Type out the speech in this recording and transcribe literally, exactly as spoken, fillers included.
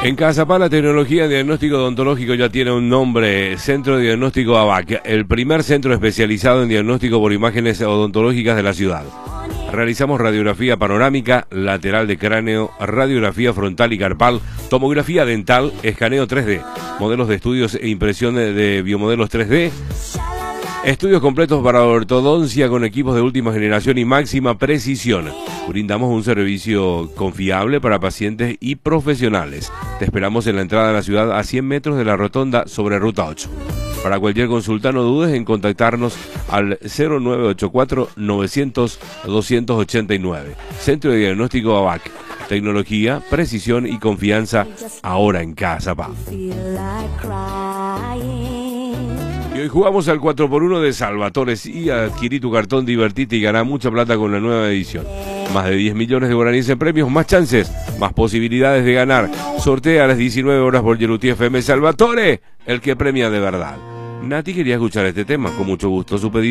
En Cazapá la tecnología de diagnóstico odontológico ya tiene un nombre, Centro de Diagnóstico A B A C, el primer centro especializado en diagnóstico por imágenes odontológicas de la ciudad. Realizamos radiografía panorámica, lateral de cráneo, radiografía frontal y carpal, tomografía dental, escaneo tres D, modelos de estudios e impresión de, de biomodelos tres D, estudios completos para ortodoncia con equipos de última generación y máxima precisión. Brindamos un servicio confiable para pacientes y profesionales. Te esperamos en la entrada de la ciudad a cien metros de la rotonda sobre Ruta ocho. Para cualquier consulta no dudes en contactarnos al cero nueve ocho cuatro novecientos doscientos ochenta y nueve. Centro de Diagnóstico A B A C. Tecnología, precisión y confianza ahora en Cazapá. Y hoy jugamos al cuatro por uno de Salvatore. Y adquirí tu cartón, divertite y ganá mucha plata con la nueva edición. Más de diez millones de guaraníes en premios, más chances, más posibilidades de ganar. Sortea a las diecinueve horas por Yeruti F M. Salvatore, el que premia de verdad. Nati quería escuchar este tema, con mucho gusto. Su pedido